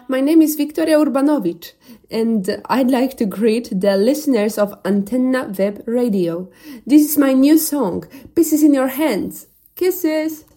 my name is Victoria Urbanovic, and I'd like to greet the listeners of Antenna Web Radio. This is my new song, Pieces in Your Hands. Kisses!